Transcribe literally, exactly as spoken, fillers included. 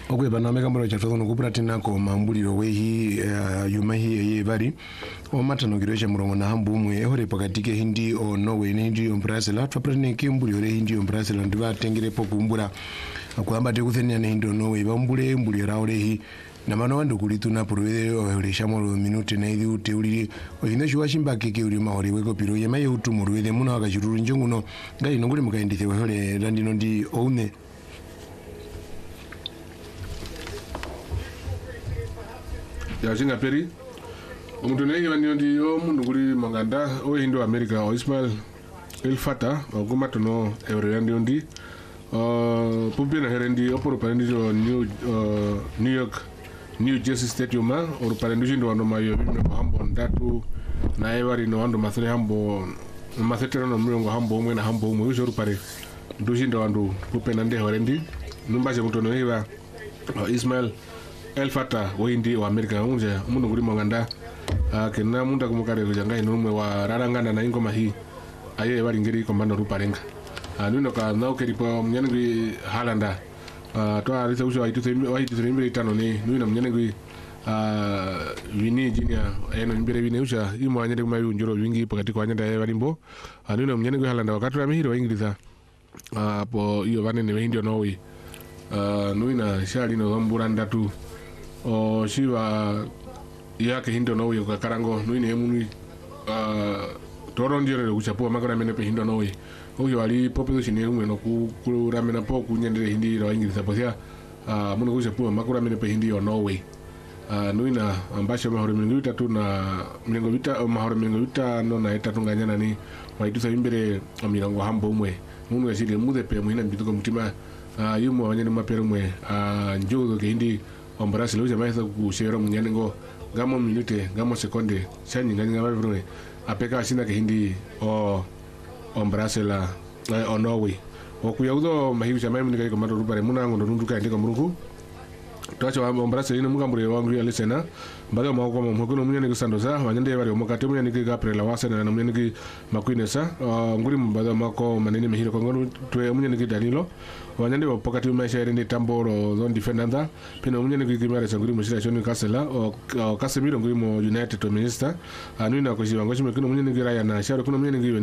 okwe bana mega mbolo chatozo no kupratina ko mambuliro wehi uh, yuma hi ye bari o matano giroje murongo na hambu mwe hore pakatike hindi o Norway ne hindi o Brazil atwa pratina ke mbuliro re hindi o Brazil ndiba tengere po kumbura akwamba te kuthenia ne hindi o Norway bambule mbuliro rawo rehi na mano wando kulituna purwede ole shamolo minute na idi uteuliri oyine shwa shimba keke uri mahori weko piro yema ye utu murwede muna wakashururu njonguno ngai nongule mukaendithe wehole landino ndi oune ya jinga peri umuntu nenge banyo ndi o mundu kuri manganda o hindo America o Ismail El Fata oguma tono eure ndi ndi uh pupina herendi oporo parendi New uh, New York New Jersey State yuma or parendi ndo wano mayo bimne ko hambo ndatu na evari no wando masere hambo masetero no mlongo hambo umwe na hambo umwe ujo rupare nduji ndo wando pupena nde herendi numbaje mutono hiva uh, Ismail El Fata windi wa America unje mundu kuri manganda uh, kena munda kumukare kujanga inumwe wa raranganda na ingoma hii aye bari ngeri komando ruparenga anuno ka na okeripo mnyangi Halanda uh, to alisa usho waitu waitu mbere tano ne nuina mnyangi uh, wini jinia eno mbere wini usha imo anyende kuma yunjoro wingi pakati kwa anyenda balimbo anuno mnyangi Halanda wakati wa mihiro ingiliza uh, po iyo vane ne hindi Norway uh, nuina shali no zamburanda tu o shiva yake hindi Norway kwa karango nuina emuni uh, toro ndiyo kuchapua makana menepe hindi Norway oyo ali population yumwe no kuramena po kunyendere hindi ro ingilisa posia uh, muno kuchapua makura menepe hindi yo Norway uh, nuina ambasha mahoro mlingo vitatu na mlingo vita mahoro mlingo vita no na etatu nganyana ni waitusa imbere amirango hambo umwe muno yashire mudepe muhina mbituko mutima uh, yumo wanyene mapero mwe uh, njogo ke hindi ombrasi loja maisa kushero munyanengo gamo minute gamo sekonde chanyi nganya mabiro apeka sina ke hindi o ombrase la o Norway okuyaudo mahiu chama mimi ngai komando rupare muna ngondo nduka ndika murungu twacho ombrase ino mugambure wangu ya lesena mbaga mako mo mkono munyane kusandoza wanyande bari omokate munyane ki gaprela wasana na munyane ki makwinesa nguri mbaga mako manene mehiro kongono twe munyane ki dalilo wanyande opokati maisha rende tamboro zone defendanda pino munyane ki kimara sanguri mushira shoni kasela o Casemiro nguri mo United to minister anuina ko jiwango shime kuno munyane ki raya na sharo kuno munyane ki